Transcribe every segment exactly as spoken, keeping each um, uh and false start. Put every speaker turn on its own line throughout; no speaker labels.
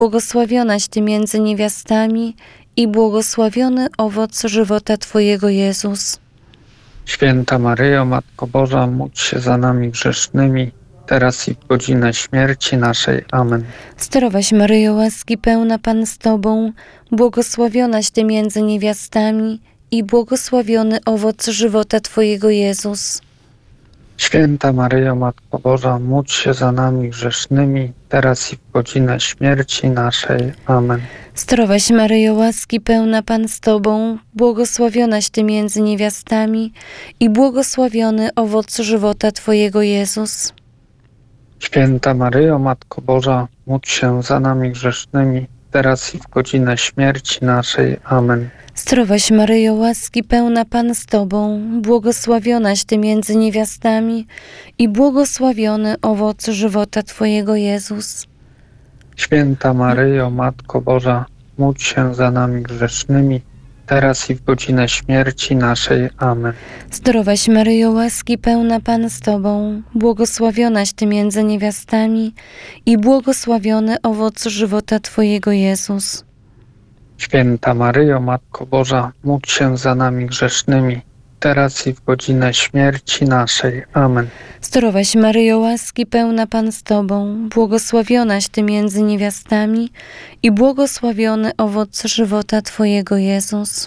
błogosławionaś Ty między niewiastami i błogosławiony owoc żywota Twojego, Jezus.
Święta Maryjo, Matko Boża, módl się za nami grzesznymi, teraz i w godzinę śmierci naszej. Amen.
Zdrowaś Maryjo, łaski pełna Pan z Tobą, błogosławionaś Ty między niewiastami i błogosławiony owoc żywota Twojego, Jezus.
Święta Maryjo, Matko Boża, módl się za nami grzesznymi, teraz i w godzinę śmierci naszej. Amen.
Zdrowaś Maryjo, łaski pełna Pan z Tobą, błogosławionaś Ty między niewiastami i błogosławiony owoc żywota Twojego, Jezus.
Święta Maryjo, Matko Boża, módl się za nami grzesznymi, teraz i w godzinę śmierci naszej. Amen.
Zdrowaś Maryjo, łaski pełna Pan z Tobą, błogosławionaś Ty między niewiastami i błogosławiony owoc żywota Twojego, Jezus.
Święta Maryjo, Matko Boża, módl się za nami grzesznymi, teraz i w godzinę śmierci naszej. Amen.
Zdrowaś Maryjo, łaski pełna Pan z Tobą, błogosławionaś Ty między niewiastami i błogosławiony owoc żywota Twojego, Jezus.
Święta Maryjo, Matko Boża, módl się za nami grzesznymi, teraz i w godzinę śmierci naszej. Amen.
Zdrowaś Maryjo, łaski pełna Pan z Tobą, błogosławionaś Ty między niewiastami i błogosławiony owoc żywota Twojego, Jezus.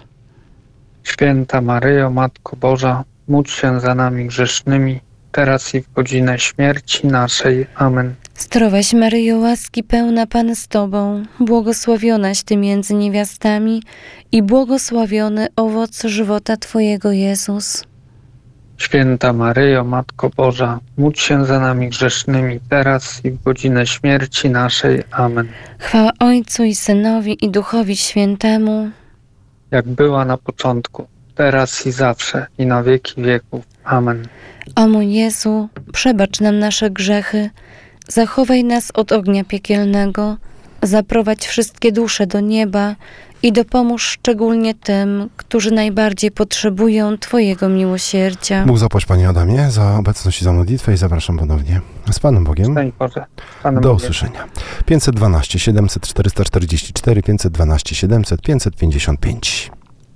Święta Maryjo, Matko Boża, módl się za nami grzesznymi, teraz i w godzinę śmierci naszej. Amen.
Zdrowaś Maryjo, łaski pełna Pan z Tobą, błogosławionaś Ty między niewiastami i błogosławiony owoc żywota Twojego, Jezus.
Święta Maryjo, Matko Boża, módl się za nami grzesznymi, teraz i w godzinę śmierci naszej. Amen.
Chwała Ojcu i Synowi i Duchowi Świętemu,
Jak była na początku, teraz i zawsze, i na wieki wieków. Amen.
O mój Jezu, przebacz nam nasze grzechy, zachowaj nas od ognia piekielnego, zaprowadź wszystkie dusze do nieba i dopomóż szczególnie tym, którzy najbardziej potrzebują Twojego miłosierdzia.
Bóg zapłać, Panie Adamie, za obecność i za modlitwę i zapraszam ponownie. Z Panem Bogiem.
Szczęść Boże. Panem
Do
Bogiem.
usłyszenia. pięćset dwanaście siedemset czterysta czterdzieści cztery, pięćset dwanaście siedemset pięćset pięćdziesiąt pięć.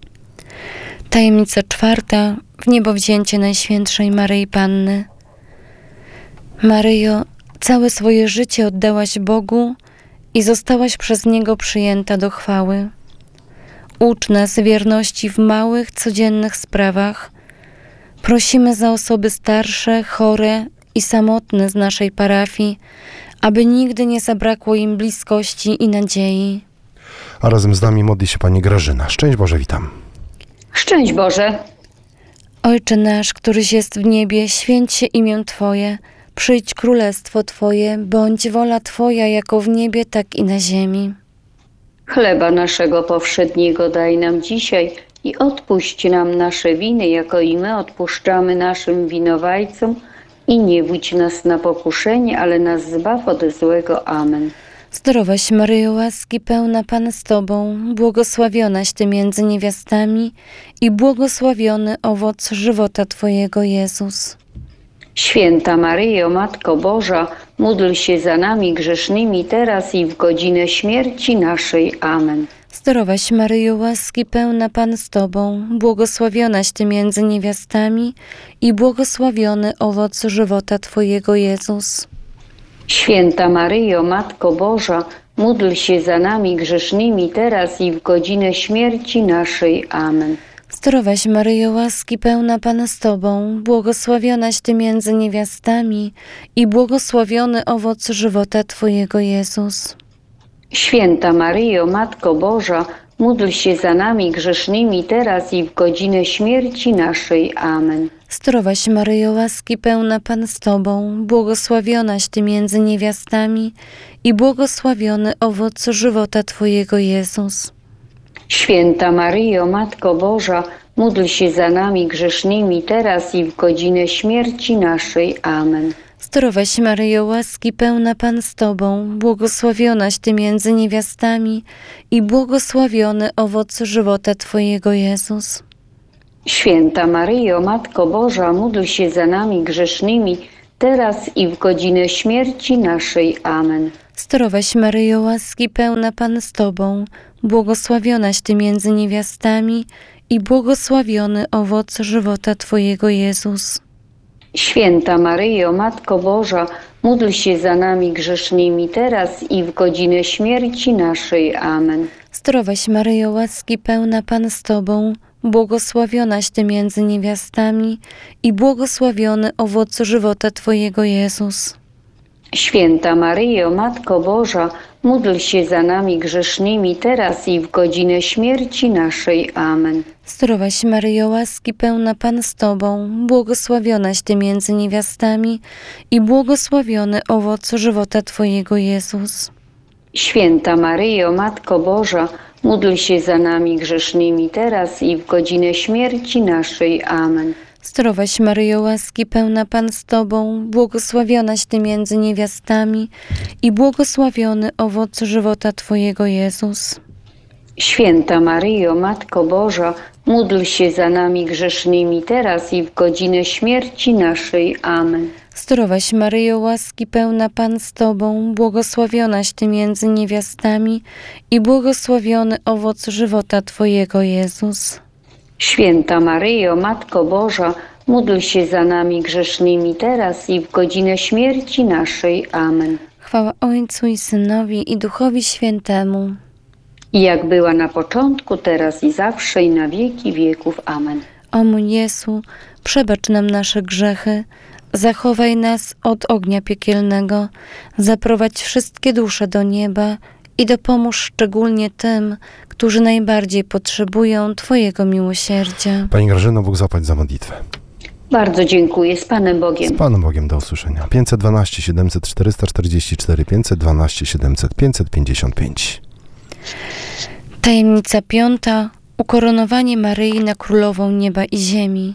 Tajemnica czwarta. Wniebowzięcie Najświętszej Maryi Panny. Maryjo, całe swoje życie oddałaś Bogu i zostałaś przez Niego przyjęta do chwały. Ucz nas wierności w małych, codziennych sprawach. Prosimy za osoby starsze, chore i samotne z naszej parafii, aby nigdy nie zabrakło im bliskości i nadziei.
A razem z nami modli się Pani Grażyna. Szczęść Boże, witam.
Szczęść Boże.
Ojcze nasz, któryś jest w niebie, święć się imię Twoje. Przyjdź królestwo Twoje, bądź wola Twoja jako w niebie, tak i na ziemi.
Chleba naszego powszedniego daj nam dzisiaj i odpuść nam nasze winy, jako i my odpuszczamy naszym winowajcom. I nie wódź nas na pokuszenie, ale nas zbaw od złego. Amen.
Zdrowaś Maryjo, łaski pełna Pan z Tobą, błogosławionaś Ty między niewiastami i błogosławiony owoc żywota Twojego, Jezus.
Święta Maryjo, Matko Boża, módl się za nami grzesznymi teraz i w godzinę śmierci naszej. Amen.
Zdrowaś Maryjo, łaski pełna Pan z Tobą, błogosławionaś Ty między niewiastami i błogosławiony owoc żywota Twojego, Jezus.
Święta Maryjo, Matko Boża, módl się za nami grzesznymi teraz i w godzinę śmierci naszej. Amen.
Zdrowaś Maryjo, łaski pełna Pan z Tobą, błogosławionaś Ty między niewiastami i błogosławiony owoc żywota Twojego, Jezus.
Święta Maryjo, Matko Boża, módl się za nami grzesznymi teraz i w godzinę śmierci naszej. Amen.
Zdrowaś Maryjo, łaski pełna Pan z Tobą, błogosławionaś Ty między niewiastami i błogosławiony owoc żywota Twojego, Jezus.
Święta Maryjo, Matko Boża, módl się za nami grzesznymi teraz i w godzinę śmierci naszej. Amen.
Zdrowaś Maryjo, łaski pełna Pan z Tobą, błogosławionaś Ty między niewiastami i błogosławiony owoc żywota Twojego, Jezus.
Święta Maryjo, Matko Boża, módl się za nami grzesznymi teraz i w godzinę śmierci naszej. Amen.
Zdrowaś Maryjo, łaski pełna Pan z Tobą, błogosławionaś Ty między niewiastami i błogosławiony owoc żywota Twojego Jezus.
Święta Maryjo, Matko Boża, módl się za nami grzesznymi teraz i w godzinę śmierci naszej. Amen.
Zdrowaś Maryjo, łaski pełna Pan z Tobą, błogosławionaś Ty między niewiastami i błogosławiony owoc żywota Twojego Jezus.
Święta Maryjo, Matko Boża, módl się za nami grzesznymi teraz i w godzinę śmierci naszej. Amen.
Zdrowaś Maryjo, łaski pełna Pan z Tobą, błogosławionaś Ty między niewiastami i błogosławiony owoc żywota Twojego Jezus.
Święta Maryjo, Matko Boża, módl się za nami grzesznymi teraz i w godzinę śmierci naszej. Amen.
Zdrowaś Maryjo, łaski pełna Pan z Tobą, błogosławionaś Ty między niewiastami i błogosławiony owoc żywota Twojego Jezus.
Święta Maryjo, Matko Boża, módl się za nami grzesznymi teraz i w godzinę śmierci naszej. Amen.
Zdrowaś Maryjo, łaski pełna Pan z Tobą, błogosławionaś Ty między niewiastami i błogosławiony owoc żywota Twojego Jezus.
Święta Maryjo, Matko Boża, módl się za nami grzesznymi teraz i w godzinę śmierci naszej. Amen.
Chwała Ojcu i Synowi i Duchowi Świętemu.
I jak była na początku, teraz i zawsze, i na wieki wieków. Amen.
O mój Jezu, przebacz nam nasze grzechy, zachowaj nas od ognia piekielnego, zaprowadź wszystkie dusze do nieba i dopomóż szczególnie tym, którzy najbardziej potrzebują Twojego miłosierdzia.
Pani Grażyno, Bóg zapłać za modlitwę.
Bardzo dziękuję. Z Panem Bogiem.
Z Panem Bogiem, do usłyszenia. pięćset dwanaście siedemset czterysta czterdzieści cztery, pięćset dwanaście siedemset pięćset pięćdziesiąt pięć.
Tajemnica piąta. Ukoronowanie Maryi na Królową Nieba i Ziemi.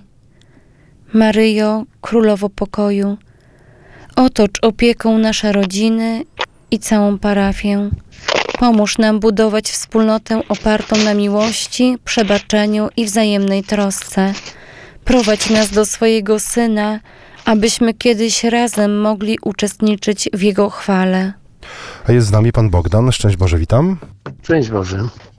Maryjo, Królowo Pokoju, otocz opieką nasze rodziny i całą parafię. Pomóż nam budować wspólnotę opartą na miłości, przebaczeniu i wzajemnej trosce. Prowadź nas do swojego Syna, abyśmy kiedyś razem mogli uczestniczyć w Jego chwale.
A jest z nami Pan Bogdan. Szczęść Boże, witam.
Szczęść Boże.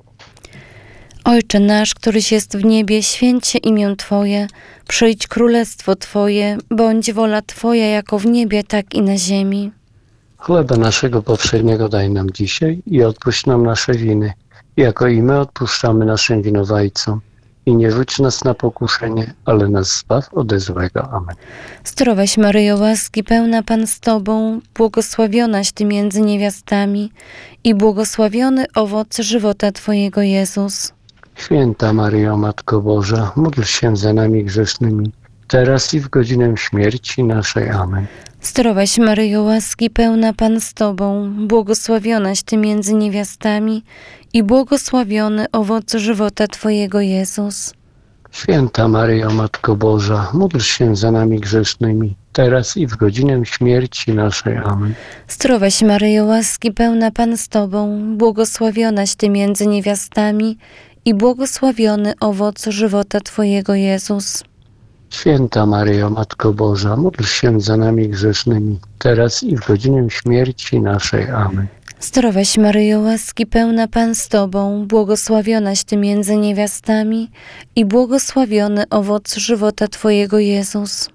Ojcze nasz, któryś jest w niebie, święć się imię Twoje, przyjdź królestwo Twoje, bądź wola Twoja jako w niebie, tak i na ziemi.
Chleba naszego powszedniego daj nam dzisiaj i odpuść nam nasze winy, jako i my odpuszczamy naszym winowajcom. I nie wódź nas na pokuszenie, ale nas zbaw ode złego. Amen.
Zdrowaś Maryjo, łaski pełna Pan z Tobą, błogosławionaś Ty między niewiastami i błogosławiony owoc żywota Twojego Jezus.
Święta Maryjo, Matko Boża, módl się za nami grzesznymi, teraz i w godzinę śmierci naszej. Amen.
Zdrowaś Maryjo, łaski pełna Pan z Tobą, błogosławionaś Ty między niewiastami i błogosławiony owoc żywota Twojego Jezus.
Święta Maryjo, Matko Boża, módl się za nami grzesznymi, teraz i w godzinę śmierci naszej. Amen.
Zdrowaś Maryjo, łaski pełna Pan z Tobą, błogosławionaś Ty między niewiastami i błogosławiony owoc żywota Twojego Jezus.
Święta Maryjo, Matko Boża, módl się za nami grzesznymi, teraz i w godzinę śmierci naszej. Amen.
Zdrowaś Maryjo, łaski pełna Pan z Tobą, błogosławionaś Ty między niewiastami i błogosławiony owoc żywota Twojego Jezus.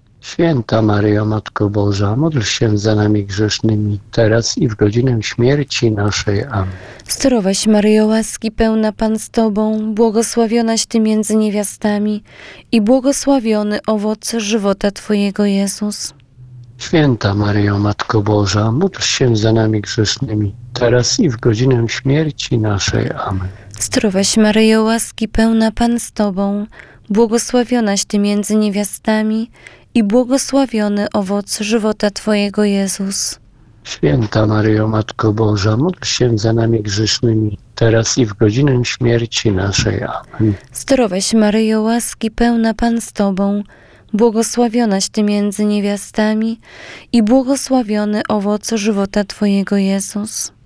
Święta Maryjo, Matko Boża, módl się za nami grzesznymi, teraz i w godzinę śmierci naszej. Amen.
Zdrowaś Maryjo, łaski pełna Pan z Tobą, błogosławionaś Ty między niewiastami i błogosławiony owoc żywota Twojego Jezus.
Święta Maryjo, Matko Boża, módl się za nami grzesznymi, teraz i w godzinę śmierci naszej. Amen.
Zdrowaś Maryjo, łaski pełna Pan z Tobą, błogosławionaś Ty między niewiastami i błogosławiony owoc żywota Twojego Jezus.
Święta Maryjo, Matko Boża, módl się za nami grzesznymi, teraz i w godzinę śmierci naszej. Amen.
Zdrowaś Maryjo, łaski pełna Pan z Tobą, błogosławionaś Ty między niewiastami i błogosławiony owoc żywota Twojego Jezus.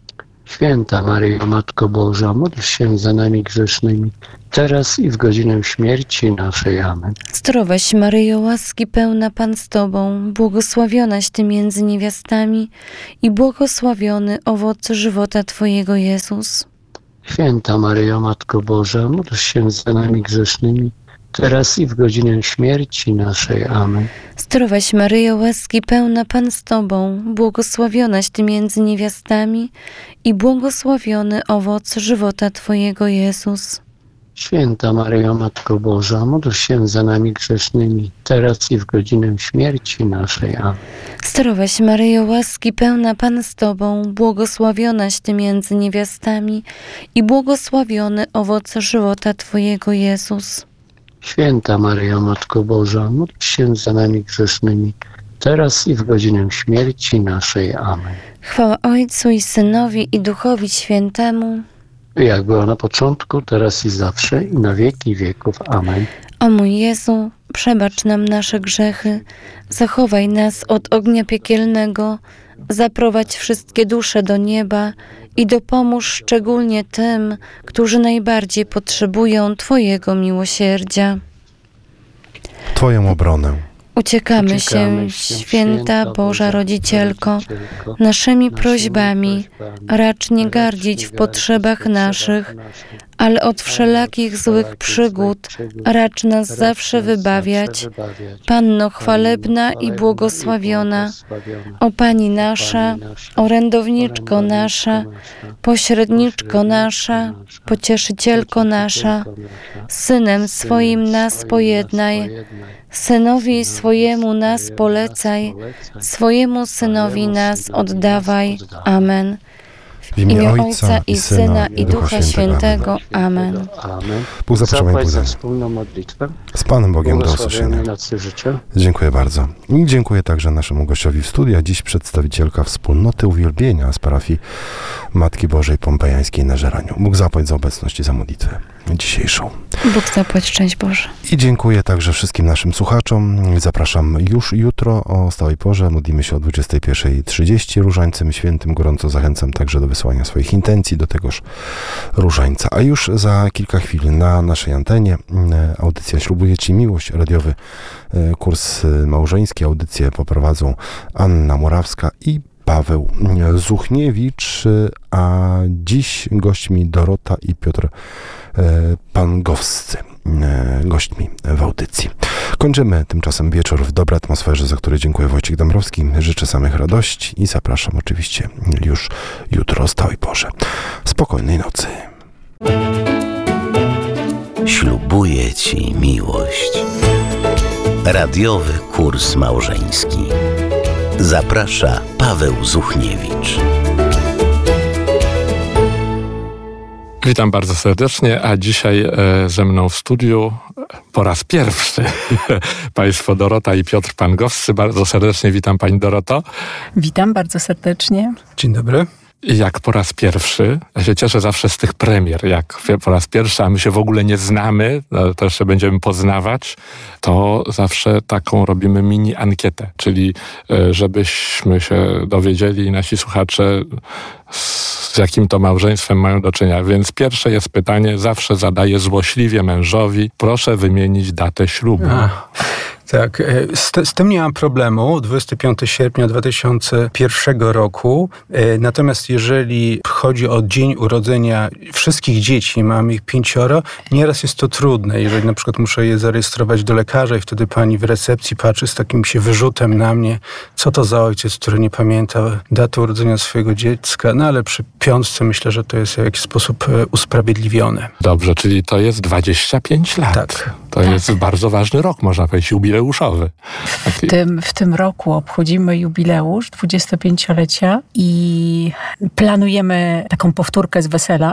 Święta Maryjo, Matko Boża, módl się za nami grzesznymi, teraz i w godzinę śmierci naszej. Amen.
Zdrowaś Maryjo, łaski pełna Pan z Tobą, błogosławionaś Ty między niewiastami i błogosławiony owoc żywota Twojego Jezus.
Święta Maryjo, Matko Boża, módl się za nami grzesznymi, teraz i w godzinę śmierci naszej. Amen.
Zdrowaś Maryjo, łaski pełna Pan z Tobą, błogosławionaś Ty między niewiastami i błogosławiony owoc żywota Twojego Jezus.
Święta Maryjo, Matko Boża, módl się za nami grzesznymi, teraz i w godzinę śmierci naszej. Amen.
Zdrowaś Maryjo, łaski pełna Pan z Tobą, błogosławionaś Ty między niewiastami i błogosławiony owoc żywota Twojego Jezus.
Święta Maryjo, Matko Boża, módl się za nami grzesznymi, teraz i w godzinę śmierci naszej. Amen.
Chwała Ojcu i Synowi i Duchowi Świętemu.
Jak było na początku, teraz i zawsze, i na wieki wieków. Amen.
O mój Jezu, przebacz nam nasze grzechy, zachowaj nas od ognia piekielnego, zaprowadź wszystkie dusze do nieba i dopomóż szczególnie tym, którzy najbardziej potrzebują Twojego miłosierdzia.
Twoją obronę.
Uciekamy się, święta Boża Rodzicielko, naszymi prośbami, racz nie gardzić w potrzebach naszych, ale od wszelakich złych przygód racz nas zawsze wybawiać. Panno chwalebna i błogosławiona, o Pani nasza, orędowniczko nasza, pośredniczko nasza, pocieszycielko nasza, Synem swoim nas pojednaj, Synowi swojemu nas polecaj, swojemu Synowi nas oddawaj. Amen.
W imię Ojca i Syna i Ducha Świętego.
Amen.
Amen.
Bóg zaprzemy
Zapłać za
budę.
wspólną modlitwę.
Z Panem Bogiem do usłyszenia.
Błogosławiony nocy życia.
Dziękuję bardzo. I dziękuję także naszemu gościowi w studiu, a dziś przedstawicielka wspólnoty uwielbienia z parafii Matki Bożej Pompejańskiej na Żeraniu. Bóg zapłać za obecność i za modlitwę dzisiejszą.
Bóg zapłać, szczęść Boże.
I dziękuję także wszystkim naszym słuchaczom. Zapraszam już jutro o stałej porze. Modlimy się o dwudziestej pierwszej trzydzieści różańcem świętym. Gorąco zachęcam także do wysłania swoich intencji do tegoż różańca. A już za kilka chwil na naszej antenie audycja Ślubuję Ci miłość, radiowy kurs małżeński. Audycję poprowadzą Anna Morawska i Paweł Zuchniewicz, a dziś gośćmi Dorota i Piotr Pangowscy, gośćmi w audycji. Kończymy tymczasem wieczór w dobrej atmosferze, za który dziękuję Wojciech Dąbrowski. Życzę samych radości i zapraszam oczywiście już jutro o stałej porze. Spokojnej nocy.
Ślubuję Ci miłość. Radiowy kurs małżeński. Zaprasza Paweł Zuchniewicz.
Witam bardzo serdecznie, a dzisiaj e, ze mną w studiu po raz pierwszy Państwo Dorota i Piotr Pangowscy. Bardzo serdecznie witam Pani Doroto.
Witam bardzo serdecznie.
Dzień dobry.
I jak po raz pierwszy, ja się cieszę zawsze z tych premier, jak po raz pierwszy, a my się w ogóle nie znamy, no, to jeszcze będziemy poznawać, to zawsze taką robimy mini ankietę, czyli e, żebyśmy się dowiedzieli, nasi słuchacze, z jakim to małżeństwem mają do czynienia. Więc pierwsze jest pytanie, zawsze zadaję złośliwie mężowi, proszę wymienić datę ślubu.
A, tak, z, z tym nie mam problemu, dwudziestego piątego sierpnia dwa tysiące pierwszego roku. Natomiast jeżeli chodzi o dzień urodzenia wszystkich dzieci, mam ich pięcioro, nieraz jest to trudne. Jeżeli na przykład muszę je zarejestrować do lekarza i wtedy pani w recepcji patrzy z takim się wyrzutem na mnie, co to za ojciec, który nie pamięta daty urodzenia swojego dziecka. No ale przy piątce myślę, że to jest w jakiś sposób usprawiedliwione.
Dobrze, czyli to jest dwadzieścia pięć lat.
Tak.
To tak. jest bardzo ważny rok, można powiedzieć, jubileuszowy.
W tym, w tym roku obchodzimy jubileusz dwudziestopięciolecia i planujemy taką powtórkę z wesela.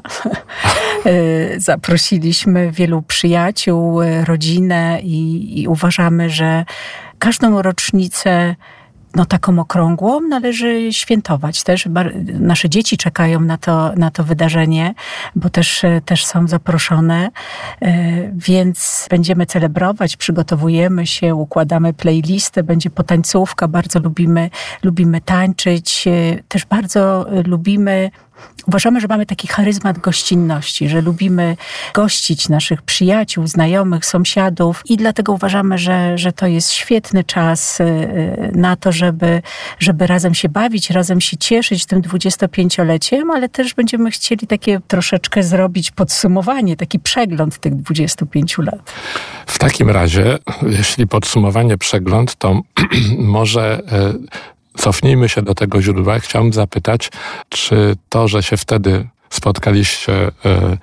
Zaprosiliśmy wielu przyjaciół, rodzinę i, i uważamy, że każdą rocznicę no taką okrągłą należy świętować. Też nasze dzieci czekają na to, na to wydarzenie, bo też, też są zaproszone, więc będziemy celebrować, przygotowujemy się, układamy playlistę, będzie potańcówka, bardzo lubimy, lubimy tańczyć, też bardzo lubimy Uważamy, że mamy taki charyzmat gościnności, że lubimy gościć naszych przyjaciół, znajomych, sąsiadów i dlatego uważamy, że, że to jest świetny czas na to, żeby, żeby razem się bawić, razem się cieszyć tym dwudziestopięcioleciem, ale też będziemy chcieli takie troszeczkę zrobić podsumowanie, taki przegląd tych dwudziestu pięciu lat.
W takim razie, jeśli podsumowanie, przegląd, to może cofnijmy się do tego źródła. Chciałbym zapytać, czy to, że się wtedy spotkaliście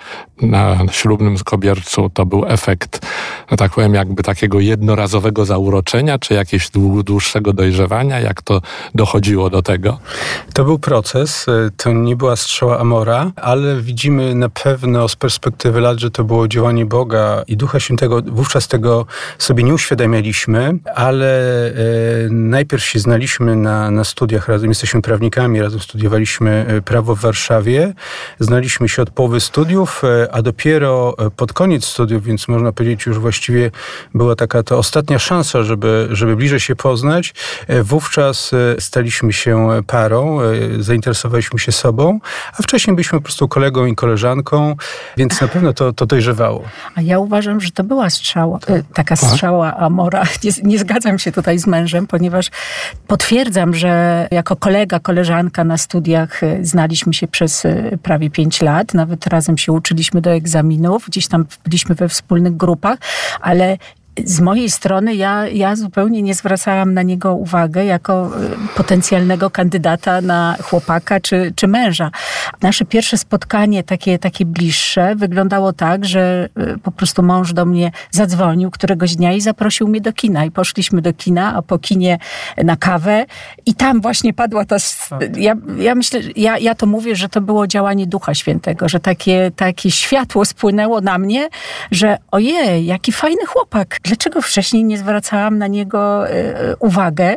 na ślubnym kobiercu, to był efekt, no tak powiem, jakby takiego jednorazowego zauroczenia, czy jakiegoś dłuższego dojrzewania? Jak to dochodziło do tego?
To był proces, to nie była strzała Amora, ale widzimy na pewno z perspektywy lat, że to było działanie Boga i Ducha Świętego. Wówczas tego sobie nie uświadamialiśmy, ale e, najpierw się znaliśmy na, na studiach razem, jesteśmy prawnikami, razem studiowaliśmy prawo w Warszawie, znaliśmy się od połowy studiów, a dopiero pod koniec studiów, więc można powiedzieć już właściwie była taka to ostatnia szansa, żeby, żeby bliżej się poznać. Wówczas staliśmy się parą, zainteresowaliśmy się sobą, a wcześniej byliśmy po prostu kolegą i koleżanką, więc na pewno to, to dojrzewało.
A ja uważam, że to była strzała, taka strzała Amora. Nie, nie zgadzam się tutaj z mężem, ponieważ potwierdzam, że jako kolega, koleżanka na studiach znaliśmy się przez prawie pięć lat, nawet razem się uczyliśmy do egzaminów, gdzieś tam byliśmy we wspólnych grupach, ale z mojej strony ja, ja zupełnie nie zwracałam na niego uwagę jako potencjalnego kandydata na chłopaka czy, czy męża. Nasze pierwsze spotkanie, takie, takie bliższe, wyglądało tak, że po prostu mąż do mnie zadzwonił któregoś dnia i zaprosił mnie do kina. I poszliśmy do kina, a po kinie na kawę i tam właśnie padła ta... Ja, ja myślę, ja, ja to mówię, że to było działanie Ducha Świętego, że takie, takie światło spłynęło na mnie, że ojej, jaki fajny chłopak. Dlaczego wcześniej nie zwracałam na niego e, uwagę?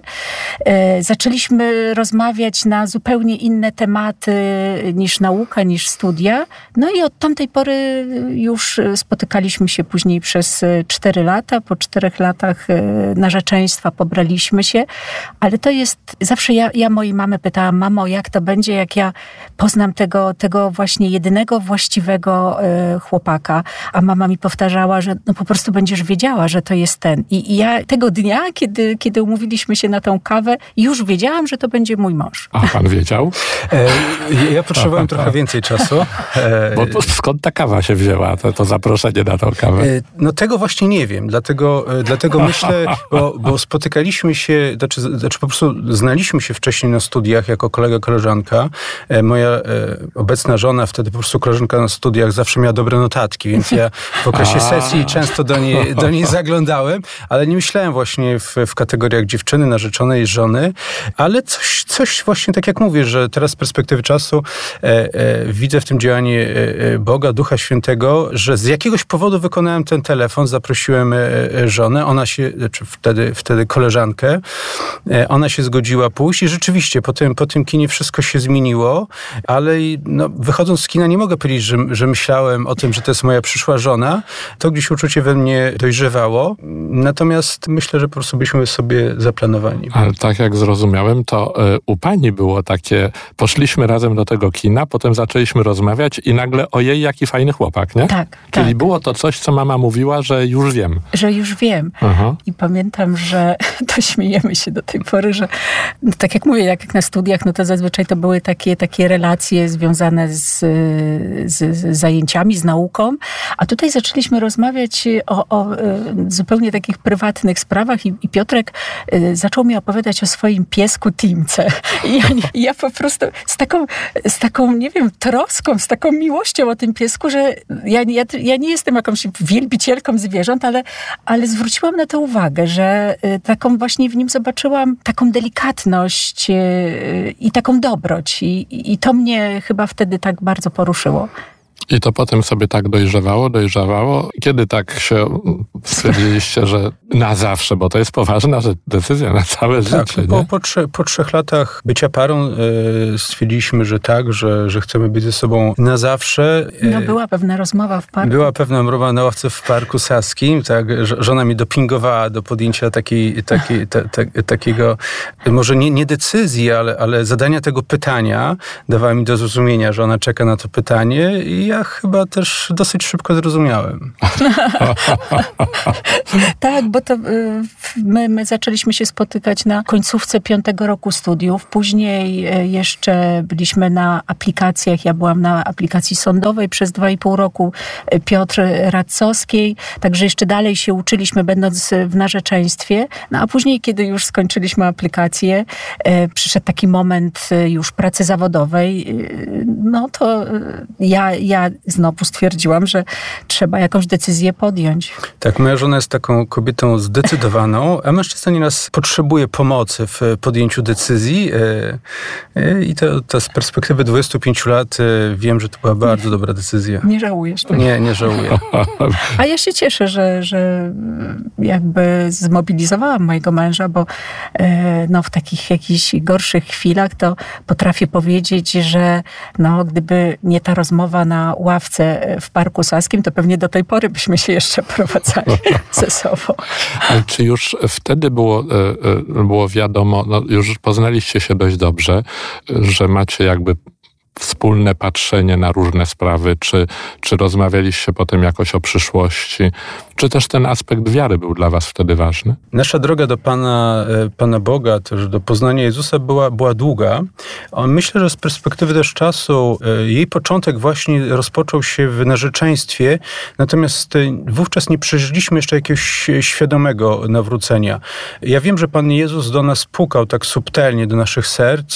E, zaczęliśmy rozmawiać na zupełnie inne tematy niż nauka, niż studia. No i od tamtej pory już spotykaliśmy się później przez cztery lata. Po czterech latach e, narzeczeństwa pobraliśmy się. Ale to jest... Zawsze ja, ja mojej mamy pytałam, mamo, jak to będzie, jak ja poznam tego, tego właśnie jedynego właściwego e, chłopaka. A mama mi powtarzała, że no po prostu będziesz wiedziała, że to jest ten. I, i ja tego dnia, kiedy, kiedy umówiliśmy się na tą kawę, już wiedziałam, że to będzie mój mąż.
A pan wiedział?
E, ja potrzebowałem trochę więcej czasu. E,
Bo skąd ta kawa się wzięła, to, to zaproszenie na tą kawę?
E, no tego właśnie nie wiem. Dlatego, e, dlatego myślę, bo, bo spotykaliśmy się, znaczy, znaczy po prostu znaliśmy się wcześniej na studiach jako kolega, koleżanka. E, moja e, obecna żona, wtedy po prostu koleżanka na studiach, zawsze miała dobre notatki, więc ja w okresie sesji często do niej, do niej zaglądałem, ale nie myślałem właśnie w, w kategoriach dziewczyny, narzeczonej, żony, ale coś, coś właśnie tak jak mówię, że teraz z perspektywy czasu e, e, widzę w tym działanie e, Boga, Ducha Świętego, że z jakiegoś powodu wykonałem ten telefon, zaprosiłem e, żonę, ona się, czy wtedy, wtedy koleżankę, e, ona się zgodziła pójść i rzeczywiście po tym, po tym kinie wszystko się zmieniło, ale no, wychodząc z kina nie mogę powiedzieć, że, że myślałem o tym, że to jest moja przyszła żona. To gdzieś uczucie we mnie dojrzewało. Natomiast myślę, że po prostu byliśmy sobie zaplanowani.
Ale tak jak zrozumiałem, to y, u pani było takie, poszliśmy razem do tego kina, potem zaczęliśmy rozmawiać i nagle ojej, jaki fajny chłopak, nie?
Tak,
Czyli
tak.
było to coś, co mama mówiła, że już wiem.
Że już wiem.
Aha.
I pamiętam, że to śmiejemy się do tej pory, że no, tak jak mówię, jak na studiach, no to zazwyczaj to były takie, takie relacje związane z, z, z zajęciami, z nauką, a tutaj zaczęliśmy rozmawiać o, o zupełnie takich prywatnych sprawach i, i Piotrek y, zaczął mi opowiadać o swoim piesku Timce. I ja, i ja po prostu z taką, z taką, nie wiem, troską, z taką miłością o tym piesku, że ja, ja, ja nie jestem jakąś wielbicielką zwierząt, ale, ale zwróciłam na to uwagę, że y, taką właśnie w nim zobaczyłam taką delikatność y, i taką dobroć. I, I to mnie chyba wtedy tak bardzo poruszyło.
I to potem sobie tak dojrzewało, dojrzewało. Kiedy tak się stwierdziliście, że na zawsze, bo to jest poważna decyzja na całe
tak,
życie,
po,
nie?
po, trze, po trzech latach bycia parą e, stwierdziliśmy, że tak, że, że chcemy być ze sobą na zawsze. E,
No była pewna rozmowa w parku.
Była pewna rozmowa na ławce w Parku Saskim, tak, żona mnie dopingowała do podjęcia takiej, takiej, ta, ta, takiego, może nie, nie decyzji, ale, ale zadania tego pytania. Dawała mi do zrozumienia, że ona czeka na to pytanie i ja chyba też dosyć szybko zrozumiałem.
Tak, bo to y, my, my zaczęliśmy się spotykać na końcówce piątego roku studiów. Później y, jeszcze byliśmy na aplikacjach. Ja byłam na aplikacji sądowej przez dwa i pół roku, y, Piotr Radcowskiej. Także jeszcze dalej się uczyliśmy, będąc w narzeczeństwie. No a później, kiedy już skończyliśmy aplikację, y, przyszedł taki moment y, już pracy zawodowej. Y, no to y, ja, ja znowu stwierdziłam, że trzeba jakąś decyzję podjąć.
Tak, moja żona jest taką kobietą zdecydowaną, a mężczyzna nieraz potrzebuje pomocy w podjęciu decyzji i to, to z perspektywy dwudziestu pięciu lat wiem, że to była bardzo dobra decyzja.
Nie żałujesz tego?
Nie, nie żałuję.
A ja się cieszę, że, że jakby zmobilizowałam mojego męża, bo no, w takich jakichś gorszych chwilach to potrafię powiedzieć, że no, gdyby nie ta rozmowa na ławce w Parku Saskim, to pewnie do tej pory byśmy się jeszcze prowadzali ze sobą.
Ale czy już wtedy było, było wiadomo, no już poznaliście się dość dobrze, że macie jakby wspólne patrzenie na różne sprawy, czy, czy rozmawialiście potem jakoś o przyszłości, czy też ten aspekt wiary był dla was wtedy ważny?
Nasza droga do Pana, Pana Boga, też do poznania Jezusa była, była długa. Myślę, że z perspektywy też czasu jej początek właśnie rozpoczął się w narzeczeństwie, natomiast wówczas nie przeżyliśmy jeszcze jakiegoś świadomego nawrócenia. Ja wiem, że Pan Jezus do nas pukał tak subtelnie, do naszych serc.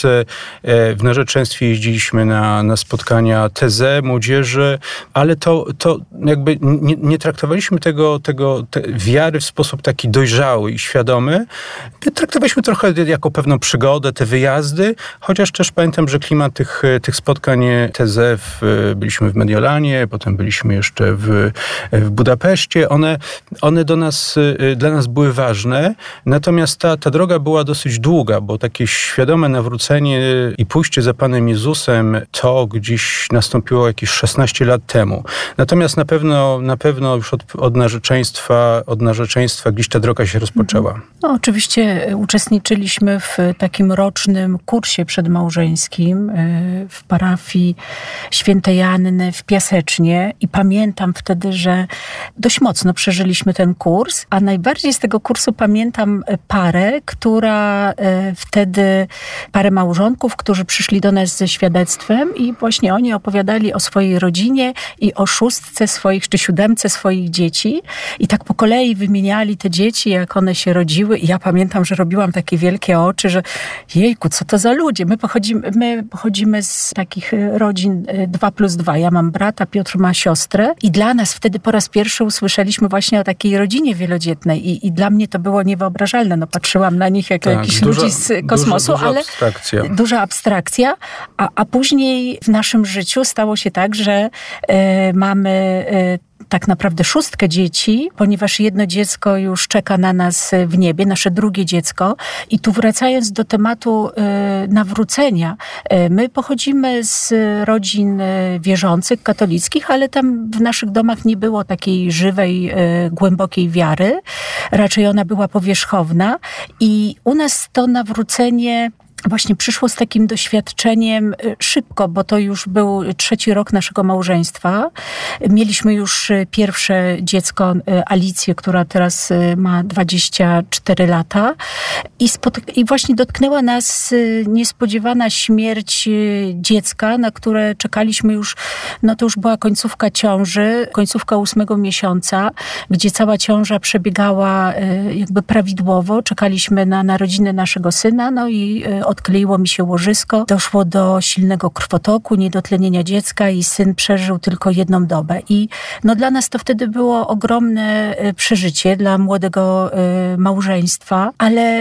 W narzeczeństwie jeździliśmy na, na spotkania T Z, młodzieży, ale to, to jakby nie, nie traktowaliśmy tego, tego te wiary w sposób taki dojrzały i świadomy. Traktowaliśmy trochę jako pewną przygodę, te wyjazdy, chociaż też pamiętam, że klimat tych, tych spotkań T Z, w, byliśmy w Mediolanie, potem byliśmy jeszcze w, w Budapeszcie. One, one do nas, dla nas były ważne, natomiast ta, ta droga była dosyć długa, bo takie świadome nawrócenie i pójście za Panem Jezusem to gdzieś nastąpiło jakieś szesnaście lat temu. Natomiast na pewno, na pewno już od, od narzeczeństwa, od narzeczeństwa gdzieś ta droga się rozpoczęła.
No, oczywiście uczestniczyliśmy w takim rocznym kursie przedmałżeńskim w parafii Świętej Anny w Piasecznie i pamiętam wtedy, że dość mocno przeżyliśmy ten kurs, a najbardziej z tego kursu pamiętam parę, która wtedy, parę małżonków, którzy przyszli do nas ze świadectwem i właśnie oni opowiadali o swojej rodzinie i o szóstce swoich, czy siódemce swoich dzieci i tak po kolei wymieniali te dzieci, jak one się rodziły i ja pamiętam, że robiłam takie wielkie oczy, że jejku, co to za ludzie? My pochodzimy, my pochodzimy z takich rodzin dwa plus dwa. Ja mam brata, Piotr ma siostrę i dla nas wtedy po raz pierwszy usłyszeliśmy właśnie o takiej rodzinie wielodzietnej i, i dla mnie to było niewyobrażalne. No patrzyłam na nich jako tak, jakichś duża, ludzi z kosmosu,
duża, duża
ale
abstrakcja.
duża abstrakcja, a, a później w naszym życiu stało się tak, że e, mamy e, tak naprawdę szóstkę dzieci, ponieważ jedno dziecko już czeka na nas w niebie, nasze drugie dziecko. I tu wracając do tematu y, nawrócenia, y, my pochodzimy z rodzin y, wierzących, katolickich, ale tam w naszych domach nie było takiej żywej, y, głębokiej wiary. Raczej ona była powierzchowna i u nas to nawrócenie właśnie przyszło z takim doświadczeniem szybko, bo to już był trzeci rok naszego małżeństwa. Mieliśmy już pierwsze dziecko, Alicję, która teraz ma dwadzieścia cztery lata. I, spotyk- I właśnie dotknęła nas niespodziewana śmierć dziecka, na które czekaliśmy już, no to już była końcówka ciąży, końcówka ósmego miesiąca, gdzie cała ciąża przebiegała jakby prawidłowo. Czekaliśmy na narodziny naszego syna, no i odkleiło mi się łożysko, doszło do silnego krwotoku, niedotlenienia dziecka i syn przeżył tylko jedną dobę. I no dla nas to wtedy było ogromne przeżycie, dla młodego y, małżeństwa, ale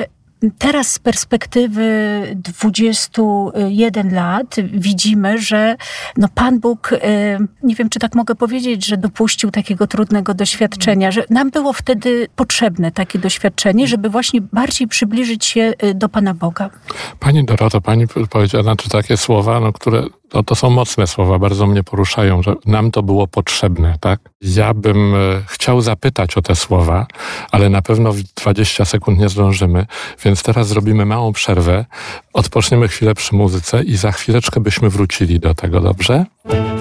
teraz z perspektywy dwudziestu jeden lat widzimy, że no Pan Bóg, nie wiem, czy tak mogę powiedzieć, że dopuścił takiego trudnego doświadczenia, że nam było wtedy potrzebne takie doświadczenie, żeby właśnie bardziej przybliżyć się do Pana Boga.
Pani Doroto, pani powiedziała, znaczy takie słowa, no, które no, to są mocne słowa, bardzo mnie poruszają, że nam to było potrzebne, tak? Ja bym e, chciał zapytać o te słowa, ale na pewno w dwadzieścia sekund nie zdążymy, więc teraz zrobimy małą przerwę, odpoczniemy chwilę przy muzyce i za chwileczkę byśmy wrócili do tego, dobrze?